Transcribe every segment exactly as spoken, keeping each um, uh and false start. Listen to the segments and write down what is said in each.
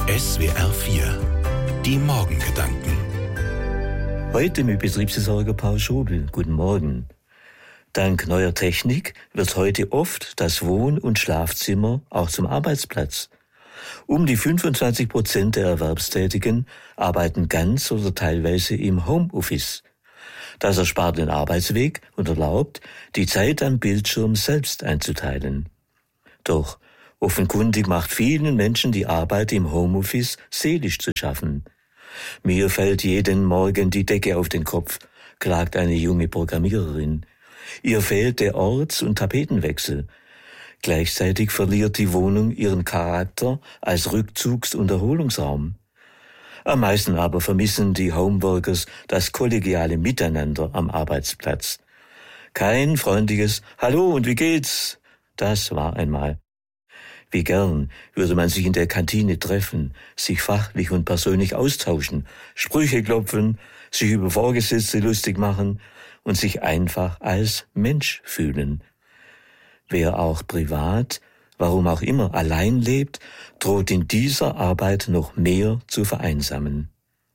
S W R vier, die Morgengedanken. Heute mit Betriebsversorger Paul Schobel. Guten Morgen. Dank neuer Technik wird heute oft das Wohn- und Schlafzimmer auch zum Arbeitsplatz. Um die fünfundzwanzig Prozent der Erwerbstätigen arbeiten ganz oder teilweise im Homeoffice. Das erspart den Arbeitsweg und erlaubt, die Zeit am Bildschirm selbst einzuteilen. Doch offenkundig macht vielen Menschen die Arbeit im Homeoffice seelisch zu schaffen. Mir fällt jeden Morgen die Decke auf den Kopf, klagt eine junge Programmiererin. Ihr fehlt der Orts- und Tapetenwechsel. Gleichzeitig verliert die Wohnung ihren Charakter als Rückzugs- und Erholungsraum. Am meisten aber vermissen die Homeworkers das kollegiale Miteinander am Arbeitsplatz. Kein freundliches Hallo und wie geht's? Das war einmal. Wie gern würde man sich in der Kantine treffen, sich fachlich und persönlich austauschen, Sprüche klopfen, sich über Vorgesetzte lustig machen und sich einfach als Mensch fühlen. Wer auch privat, warum auch immer, allein lebt, droht in dieser Arbeit noch mehr zu vereinsamen.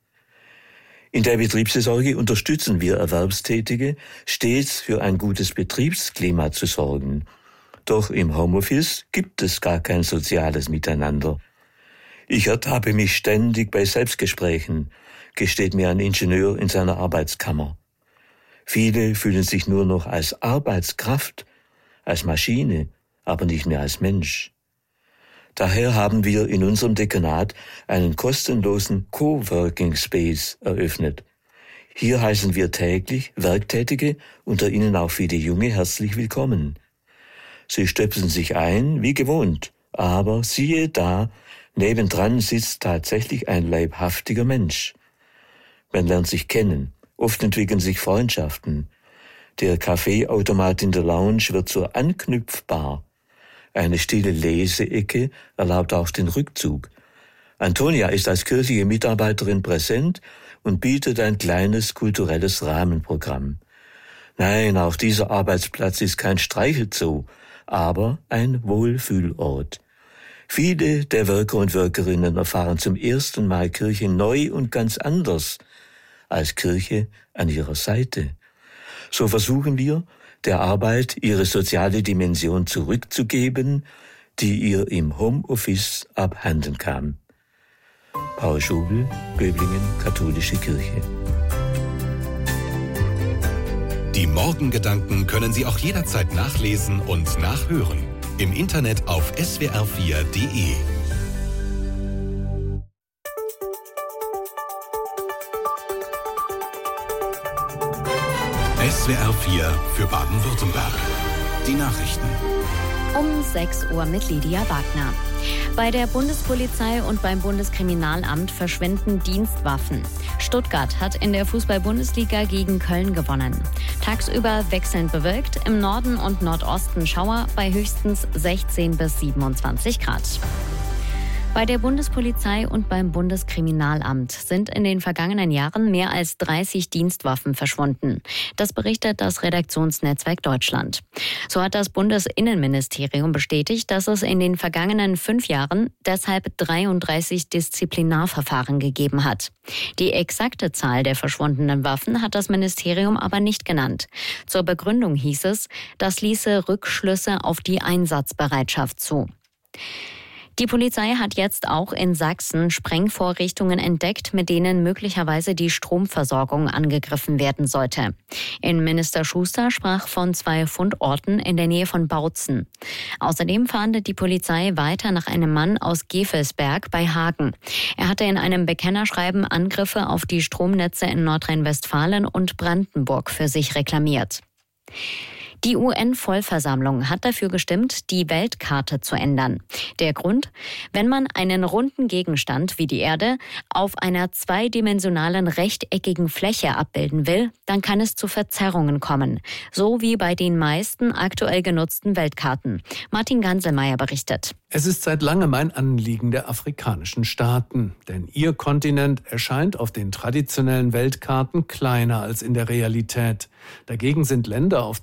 In der Betriebsvorsorge unterstützen wir Erwerbstätige, stets für ein gutes Betriebsklima zu sorgen. Doch im Homeoffice gibt es gar kein soziales Miteinander. Ich ertappe mich ständig bei Selbstgesprächen, gesteht mir ein Ingenieur in seiner Arbeitskammer. Viele fühlen sich nur noch als Arbeitskraft, als Maschine, aber nicht mehr als Mensch. Daher haben wir in unserem Dekanat einen kostenlosen Coworking Space eröffnet. Hier heißen wir täglich Werktätige, unter ihnen auch viele Junge, herzlich willkommen. Sie stöpseln sich ein, wie gewohnt, aber siehe da, nebendran sitzt tatsächlich ein leibhaftiger Mensch. Man lernt sich kennen, oft entwickeln sich Freundschaften. Der Kaffeeautomat in der Lounge wird zur Anknüpfbar. Eine stille Leseecke erlaubt auch den Rückzug. Antonia ist als kirchliche Mitarbeiterin präsent und bietet ein kleines kulturelles Rahmenprogramm. Nein, auch dieser Arbeitsplatz ist kein Streichelzoo, aber ein Wohlfühlort. Viele der Worker und Workerinnen erfahren zum ersten Mal Kirche neu und ganz anders als Kirche an ihrer Seite. So versuchen wir, der Arbeit ihre soziale Dimension zurückzugeben, die ihr im Homeoffice abhanden kam. Paul Schobel, Böblingen, Katholische Kirche. Die Morgengedanken können Sie auch jederzeit nachlesen und nachhören. Im Internet auf S W R vier Punkt de. S W R vier für Baden-Württemberg. Die Nachrichten. Um sechs Uhr mit Lydia Wagner. Bei der Bundespolizei und beim Bundeskriminalamt verschwinden Dienstwaffen. Stuttgart hat in der Fußball-Bundesliga gegen Köln gewonnen. Tagsüber wechselnd bewölkt, im Norden und Nordosten Schauer bei höchstens sechzehn bis siebenundzwanzig Grad. Bei der Bundespolizei und beim Bundeskriminalamt sind in den vergangenen Jahren mehr als dreißig Dienstwaffen verschwunden. Das berichtet das Redaktionsnetzwerk Deutschland. So hat das Bundesinnenministerium bestätigt, dass es in den vergangenen fünf Jahren deshalb dreiunddreißig Disziplinarverfahren gegeben hat. Die exakte Zahl der verschwundenen Waffen hat das Ministerium aber nicht genannt. Zur Begründung hieß es, das ließe Rückschlüsse auf die Einsatzbereitschaft zu. Die Polizei hat jetzt auch in Sachsen Sprengvorrichtungen entdeckt, mit denen möglicherweise die Stromversorgung angegriffen werden sollte. Innenminister Schuster sprach von zwei Fundorten in der Nähe von Bautzen. Außerdem fahndet die Polizei weiter nach einem Mann aus Gevelsberg bei Hagen. Er hatte in einem Bekennerschreiben Angriffe auf die Stromnetze in Nordrhein-Westfalen und Brandenburg für sich reklamiert. Die U N-Vollversammlung hat dafür gestimmt, die Weltkarte zu ändern. Der Grund? Wenn man einen runden Gegenstand wie die Erde auf einer zweidimensionalen rechteckigen Fläche abbilden will, dann kann es zu Verzerrungen kommen. So wie bei den meisten aktuell genutzten Weltkarten. Martin Ganselmeier berichtet. Es ist seit langem ein Anliegen der afrikanischen Staaten, denn ihr Kontinent erscheint auf den traditionellen Weltkarten kleiner als in der Realität. Dagegen sind Länder auf der nördlichen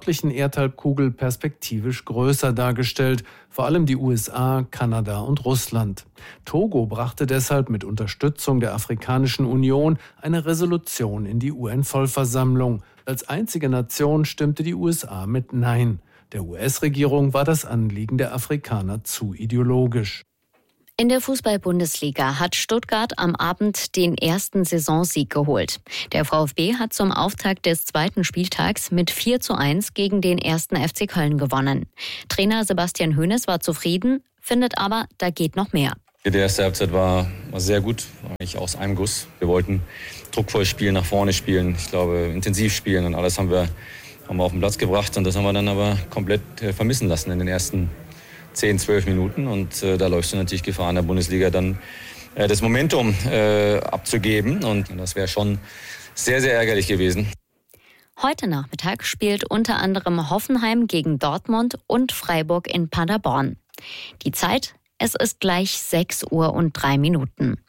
nördlichen Erdhalbkugel perspektivisch größer dargestellt, vor allem die U S A, Kanada und Russland. Togo brachte deshalb mit Unterstützung der Afrikanischen Union eine Resolution in die U N-Vollversammlung. Als einzige Nation stimmte die U S A mit Nein. Der U S-Regierung war das Anliegen der Afrikaner zu ideologisch. In der Fußball-Bundesliga hat Stuttgart am Abend den ersten Saisonsieg geholt. Der VfB hat zum Auftakt des zweiten Spieltags mit vier zu eins gegen den ersten F C Köln gewonnen. Trainer Sebastian Hoeneß war zufrieden, findet aber, da geht noch mehr. Die erste Halbzeit war, war sehr gut, eigentlich aus einem Guss. Wir wollten druckvoll spielen, nach vorne spielen, ich glaube intensiv spielen und alles haben wir, haben wir auf den Platz gebracht und das haben wir dann aber komplett vermissen lassen in den ersten zehn, zwölf Minuten und äh, da läufst du natürlich Gefahr in der Bundesliga dann äh, das Momentum äh, abzugeben und das wäre schon sehr, sehr ärgerlich gewesen. Heute Nachmittag spielt unter anderem Hoffenheim gegen Dortmund und Freiburg in Paderborn. Die Zeit, es ist gleich sechs Uhr und drei Minuten.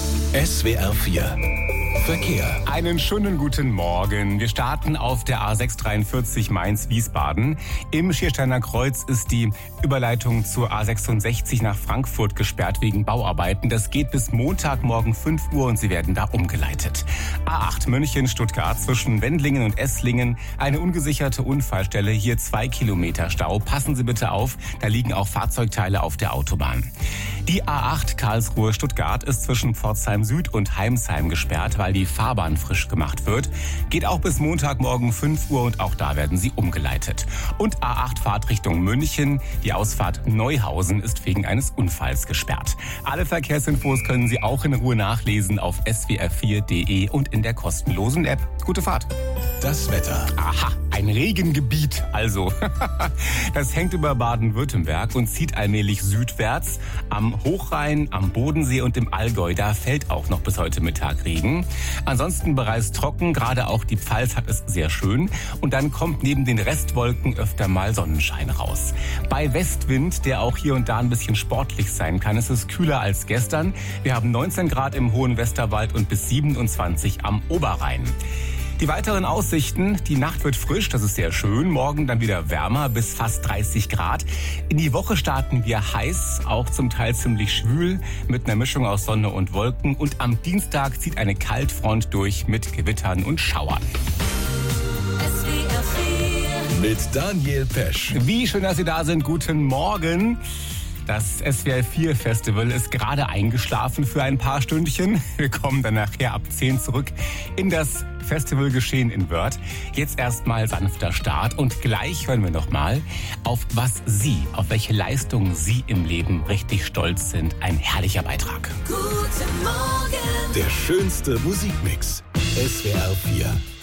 S W R vier Verkehr. Einen schönen guten Morgen. Wir starten auf der A sechs dreiundvierzig Mainz-Wiesbaden. Im Schiersteiner Kreuz ist die Überleitung zur A sechsundsechzig nach Frankfurt gesperrt wegen Bauarbeiten. Das geht bis Montagmorgen fünf Uhr und Sie werden da umgeleitet. A acht München-Stuttgart zwischen Wendlingen und Esslingen. Eine ungesicherte Unfallstelle. Hier zwei Kilometer Stau. Passen Sie bitte auf, da liegen auch Fahrzeugteile auf der Autobahn. Die A acht Karlsruhe-Stuttgart ist zwischen Pforzheim Süd und Heimsheim gesperrt, weil die Fahrbahn frisch gemacht wird. Geht auch bis Montagmorgen fünf Uhr und auch da werden Sie umgeleitet. Und A acht Fahrtrichtung München. Die Ausfahrt Neuhausen ist wegen eines Unfalls gesperrt. Alle Verkehrsinfos können Sie auch in Ruhe nachlesen auf s w r vier punkt d e und in der kostenlosen App. Gute Fahrt. Das Wetter. Aha, ein Regengebiet also. Das hängt über Baden-Württemberg und zieht allmählich südwärts. Am Hochrhein, am Bodensee und im Allgäu, da fällt auch noch bis heute Mittag Regen. Ansonsten bereits trocken, gerade auch die Pfalz hat es sehr schön. Und dann kommt neben den Restwolken öfter mal Sonnenschein raus. Bei Westwind, der auch hier und da ein bisschen sportlich sein kann, ist es kühler als gestern. Wir haben neunzehn Grad im hohen Westerwald und bis siebenundzwanzig am Oberrhein. Die weiteren Aussichten, die Nacht wird frisch, das ist sehr schön. Morgen dann wieder wärmer bis fast dreißig Grad. In die Woche starten wir heiß, auch zum Teil ziemlich schwül, mit einer Mischung aus Sonne und Wolken. Und am Dienstag zieht eine Kaltfront durch mit Gewittern und Schauern. Mit Daniel Pesch. Wie schön, dass Sie da sind. Guten Morgen. Das S W R vier Festival ist gerade eingeschlafen für ein paar Stündchen. Wir kommen dann nachher ab zehn zurück in das Festivalgeschehen in Wörth. Jetzt erstmal sanfter Start und gleich hören wir nochmal, auf was Sie, auf welche Leistungen Sie im Leben richtig stolz sind. Ein herrlicher Beitrag. Guten Morgen. Der schönste Musikmix. S W R vier.